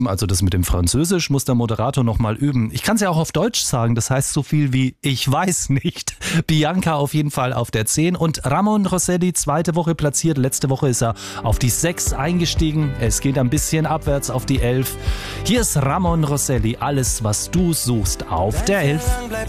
Also das mit dem Französisch muss der Moderator nochmal üben. Ich kann es ja auch auf Deutsch sagen, das heißt so viel wie ich weiß nicht. Bianca auf jeden Fall auf der 10 und Ramon Rosselli zweite Woche platziert. Letzte Woche ist er auf die 6 eingestiegen. Es geht ein bisschen abwärts auf die 11. Hier ist Ramon Rosselli, alles was du suchst auf der 11.